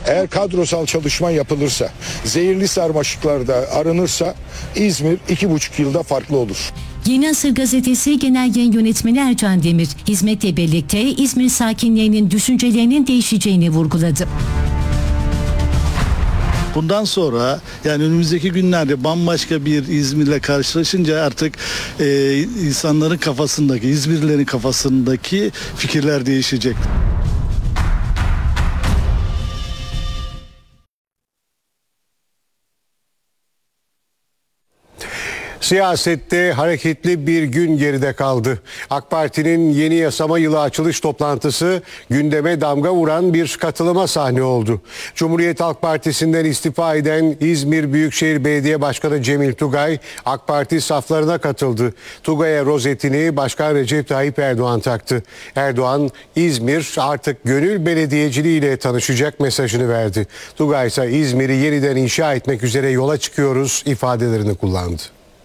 Eğer kadrosal çalışma yapılırsa, zehirli sarmaşıklarda aranırsa İzmir 2,5 yılda farklı olur. Yeni Asır Gazetesi Genel Yayın Yönetmeni Ercan Demir, hizmetle birlikte İzmir sakinlerinin düşüncelerinin değişeceğini vurguladı. Bundan sonra yani önümüzdeki günlerde bambaşka bir İzmir'le karşılaşınca artık insanların kafasındaki, İzmirlilerin kafasındaki fikirler değişecek. Siyasette hareketli bir gün geride kaldı. AK Parti'nin yeni yasama yılı açılış toplantısı gündeme damga vuran bir katılıma sahne oldu. Cumhuriyet Halk Partisi'nden istifa eden İzmir Büyükşehir Belediye Başkanı Cemil Tugay AK Parti saflarına katıldı. Tugay'a rozetini Başkan Recep Tayyip Erdoğan taktı. Erdoğan, İzmir artık gönül belediyeciliği ile tanışacak mesajını verdi. Tugay ise İzmir'i yeniden inşa etmek üzere yola çıkıyoruz ifadelerini kullandı.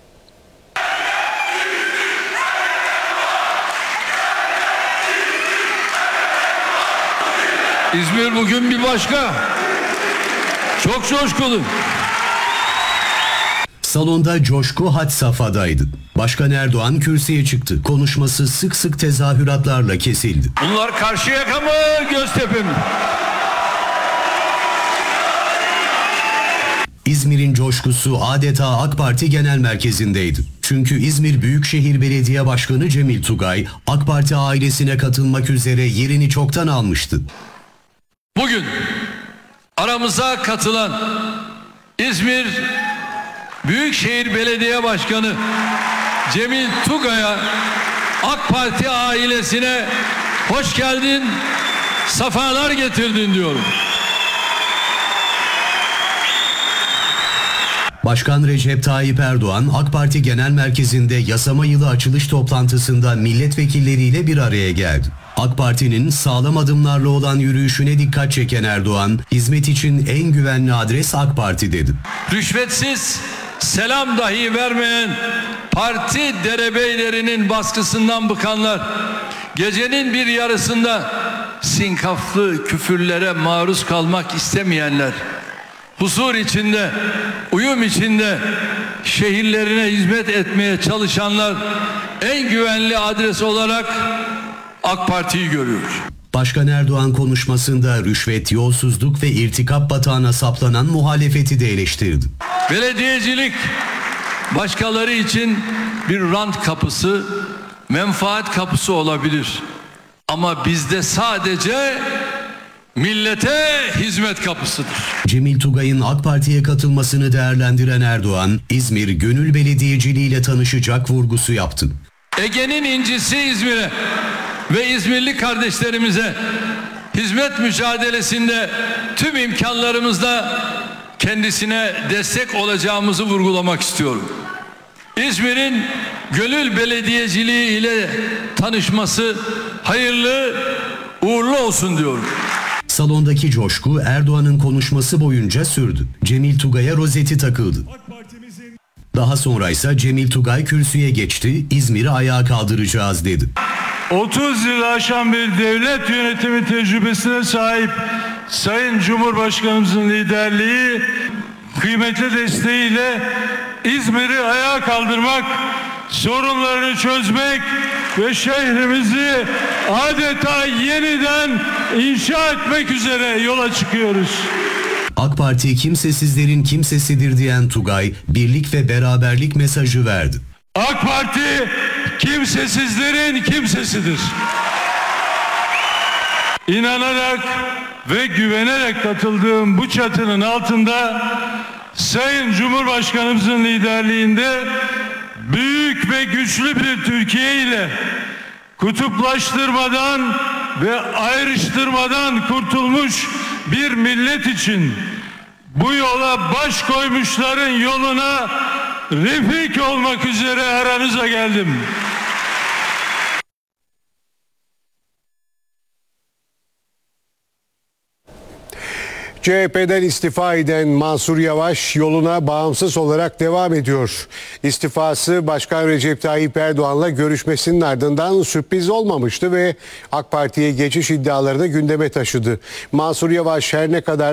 İzmir bugün bir başka. Çok coşkulu. Salonda coşku had safhadaydı. Başkan Erdoğan kürsüye çıktı. Konuşması sık sık tezahüratlarla kesildi. Bunlar Karşıyaka mı, Göztepe mi? İzmir'in coşkusu adeta AK Parti Genel Merkezi'ndeydi. Çünkü İzmir Büyükşehir Belediye Başkanı Cemil Tugay, AK Parti ailesine katılmak üzere yerini çoktan almıştı. Bugün aramıza katılan İzmir Büyükşehir Belediye Başkanı Cemil Tugay'a, AK Parti ailesine hoş geldin, sefalar getirdin diyorum. Başkan Recep Tayyip Erdoğan, AK Parti Genel Merkezi'nde yasama yılı açılış toplantısında milletvekilleriyle bir araya geldi. AK Parti'nin sağlam adımlarla olan yürüyüşüne dikkat çeken Erdoğan, hizmet için en güvenli adres AK Parti dedi. Rüşvetsiz selam dahi vermeyen parti derebeylerinin baskısından bıkanlar, gecenin bir yarısında sinkaflı küfürlere maruz kalmak istemeyenler, huzur içinde, uyum içinde şehirlerine hizmet etmeye çalışanlar en güvenli adres olarak AK Parti'yi görüyor. Başkan Erdoğan konuşmasında rüşvet, yolsuzluk ve irtikap batağına saplanan muhalefeti de eleştirdi. Belediyecilik başkaları için bir rant kapısı, menfaat kapısı olabilir. Ama bizde sadece millete hizmet kapısıdır. Cemil Tugay'ın AK Parti'ye katılmasını değerlendiren Erdoğan, İzmir gönül belediyeciliğiyle tanışacak vurgusu yaptı. Ege'nin incisi İzmir'e ve İzmirli kardeşlerimize hizmet mücadelesinde tüm imkanlarımızla kendisine destek olacağımızı vurgulamak istiyorum. İzmir'in gönül belediyeciliği ile tanışması hayırlı, uğurlu olsun diyorum. Salondaki coşku Erdoğan'ın konuşması boyunca sürdü. Cemil Tugay'a rozeti takıldı. Daha sonra ise Cemil Tugay kürsüye geçti, İzmir'i ayağa kaldıracağız dedi. 30 yılı aşan bir devlet yönetimi tecrübesine sahip Sayın Cumhurbaşkanımızın liderliği, kıymetli desteğiyle İzmir'i ayağa kaldırmak, sorunlarını çözmek ve şehrimizi adeta yeniden inşa etmek üzere yola çıkıyoruz. AK Parti kimsesizlerin kimsesidir diyen Tugay, birlik ve beraberlik mesajı verdi. AK Parti kimsesizlerin kimsesidir. İnanarak ve güvenerek katıldığım bu çatının altında Sayın Cumhurbaşkanımızın liderliğinde büyük ve güçlü bir Türkiye ile kutuplaştırmadan ve ayrıştırmadan kurtulmuş bir millet için bu yola baş koymuşların yoluna refik olmak üzere aranıza geldim. CHP'den istifa eden Mansur Yavaş yoluna bağımsız olarak devam ediyor. İstifası Başkan Recep Tayyip Erdoğan'la görüşmesinin ardından sürpriz olmamıştı ve AK Parti'ye geçiş iddiaları da gündeme taşıdı. Mansur Yavaş her ne kadar